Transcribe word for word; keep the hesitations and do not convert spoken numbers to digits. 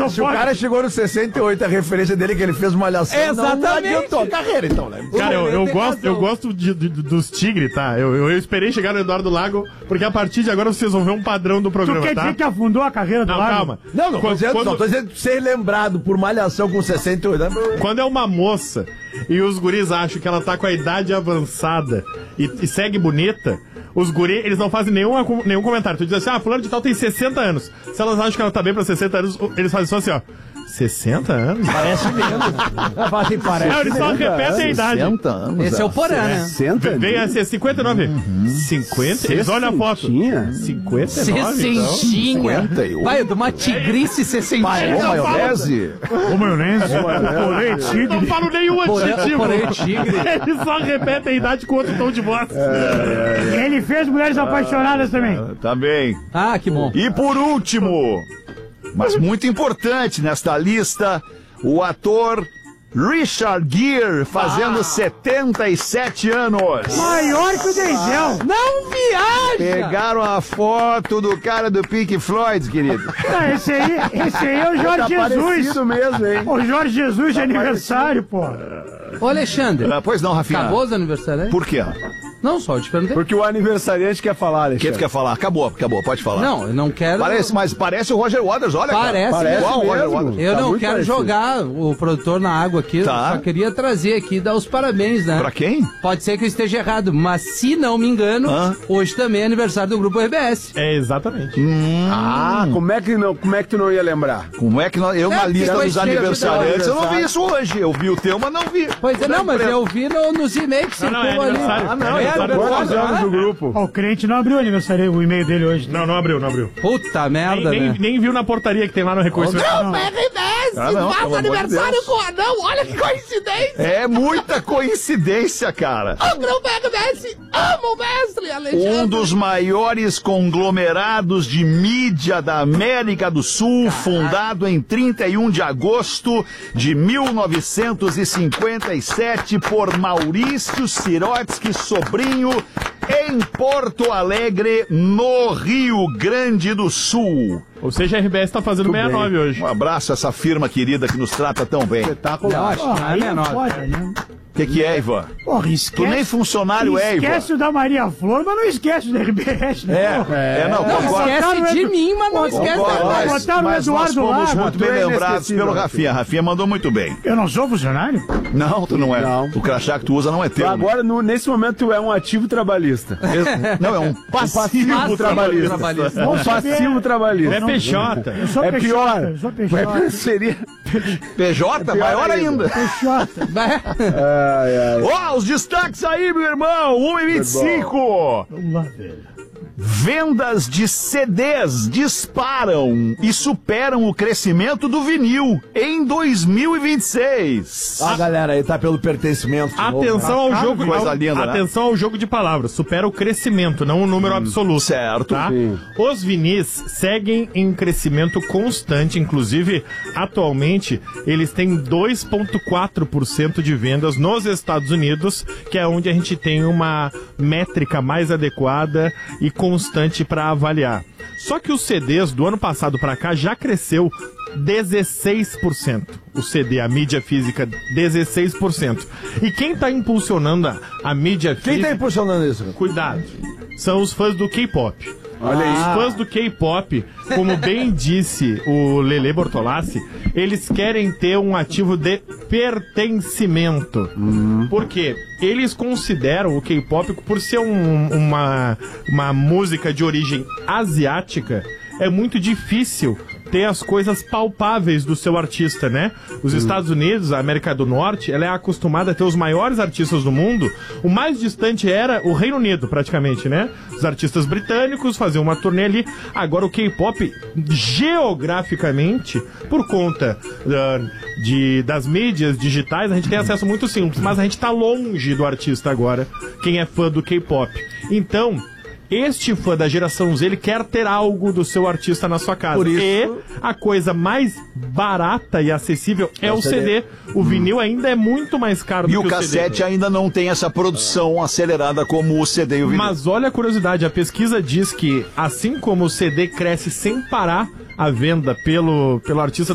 não Se pode. O cara chegou no sessenta e oito, a referência dele é que ele fez uma malhação. Exatamente. Não adiantou a carreira, então, né? Cara, eu, eu gosto, eu gosto de, de, dos tigres, tá? Eu, eu, eu esperei chegar no Eduardo Lago, porque a partir de agora vocês vão ver um padrão do programa, tu quer tá? dizer que afundou a carreira do Não, Lago? calma. Não, não, quando, tô dizendo, quando, não, tô dizendo ser lembrado por malhação com sessenta e oito anos. Quando é uma moça e os guris acham que ela tá com a idade avançada e, e segue bonita, os guris, eles não fazem nenhum, nenhum comentário. Tu diz assim, ah, fulano de tal tem sessenta anos. Se elas acham que ela tá bem pra sessenta anos, eles fazem só assim, ó. sessenta anos? Parece mesmo. Assim, parece. Não, eles só repetem a idade. sessenta anos. Esse é o Porã, né? sessenta anos. Vem assim, cinquenta e nove. Uhum. cinquenta? Eles olham a foto. cinquenta e nove, Sessentinha. cinquenta. Vai, de uma tigrice sessentinha. Ô, maionese? Ô, maionese? Porém, tigre. Não falo nenhum adjetivo. Porém, tigre. Eles só repetem a idade com outro tom de voz. Ele fez Mulheres Apaixonadas também. Tá bem. Ah, que bom. E por último, mas muito importante nesta lista, o ator Richard Gere, fazendo ah. setenta e sete anos. Maior que o Denzel. Não viaja! Pegaram a foto do cara do Pink Floyd, querido. Não, esse aí, esse aí é o Jorge Tá Jesus. mesmo, hein? O Jorge Jesus de tá aniversário, pô. Ô, Alexandre. Ah, pois não, Rafinha. Acabou os aniversários? Por quê? Não, só eu te perguntei. Porque o aniversariante quer falar, O Alexandre. que tu quer falar? Acabou, acabou, pode falar. Não, eu não quero... Parece, mas parece o Roger Waters, olha, Parece, cara. Parece igual o Roger mesmo. Waters. Eu Tá não muito quero parecido. jogar o produtor na água aqui, Tá. eu só queria trazer aqui e dar os parabéns, né? Pra quem? Pode ser que eu esteja errado, mas se não me engano, Hã? hoje também é aniversário do Grupo R B S. É, exatamente. Hum. Ah, como é, que não, como é que tu não ia lembrar? Como é que nós, eu É, na porque lista foi dos cheio de aniversariantes, eu não vi aniversário. isso hoje. Eu vi o teu, mas não vi. Pois é, não, mas eu vi no, nos e-mails que Não, não, é circulam ali. aniversário. Ah, não, É é aniversário. quantos anos do grupo? Ó, o crente não abriu o aniversário, o e-mail dele hoje. Não, não abriu, não abriu. Puta merda, nem, né? nem, nem viu na portaria que tem lá no recurso. R B S, Ah, não, pelo amor de Deus. com o anão, olha que coincidência! É muita coincidência, cara. O Grupo R B S ama o mestre, Alexandre! Um dos maiores conglomerados de mídia da América do Sul, fundado em trinta e um de agosto de mil novecentos e cinquenta e sete por Maurício Sirotsky Sobrinho, em Porto Alegre, no Rio Grande do Sul. Ou seja, a R B S tá fazendo sessenta e nove hoje. Um abraço a essa firma querida que nos trata tão bem. O Não, acho que não é Aí menor. não pode, né? que, que é, Ivan? Porra, esquece. Tu nem funcionário é, Ivan. Esquece o da Maria Flor, mas não esquece do R B S, né? É, é, não, Não, concordo. esquece de mim, mas não esquece Concordo, da mas, voz. Botaram o mas nós Eduardo fomos Lago, muito tu bem é lembrados inesquecível, pelo Rafinha. Rafinha. Rafinha mandou muito bem. Eu não sou funcionário? Não, tu não é. Não. O crachá que tu usa não é teu. Agora, no- nesse momento, tu é um ativo trabalhista. Não, é um passivo, passivo trabalhista. trabalhista. Um passivo trabalhista. É P J. Eu sou É Peixota, pior. eu sou Peixota. É, seria... P J, maior ainda. Peixota. Vai. Ai, ai. Ó, os destaques aí, meu irmão. um e vinte e cinco. Vamos lá, velho. Vendas de C Ds disparam e superam o crescimento do vinil em dois mil e vinte e seis. Ah, galera, aí tá pelo pertencimento. de novo, Atenção né? ao jogo, coisa ao- linda, né? atenção ao jogo de palavras. Supera o crescimento, não o número absoluto. certo. Tá? Sim. Os vinis seguem em crescimento constante. Inclusive, atualmente, eles têm dois vírgula quatro por cento de vendas nos Estados Unidos, que é onde a gente tem uma métrica mais adequada e constante para avaliar. Só que os C Ds do ano passado para cá já cresceu dezesseis por cento. O C D, a mídia física, dezesseis por cento. E quem está impulsionando a, a mídia Quem física... tá impulsionando isso? Cuidado. São os fãs do K-pop. Olha aí. Os fãs do K-pop, como bem disse o Lele Bortolassi, eles querem ter um ativo de pertencimento. Por quê? Eles consideram o K-pop, por ser um- uma, uma música de origem asiática, é muito difícil ter as coisas palpáveis do seu artista, né? Os Estados Unidos, a América do Norte, ela é acostumada a ter os maiores artistas do mundo. O mais distante era o Reino Unido, praticamente, né? Os artistas britânicos faziam uma turnê ali. Agora o K-pop, geograficamente, por conta uh, de, das mídias digitais, a gente tem acesso muito simples, mas a gente tá longe do artista agora, quem é fã do K-pop. Então... este fã da geração Z, ele quer ter algo do seu artista na sua casa. Por isso- E a coisa mais barata e acessível é, o C D. O vinil ainda é muito mais caro E do o que o cassete C D. ainda não tem essa produção acelerada como o C D e o vinil. Mas olha a curiosidade, a pesquisa diz que, assim como o C D cresce sem parar a venda pelo, pelo artista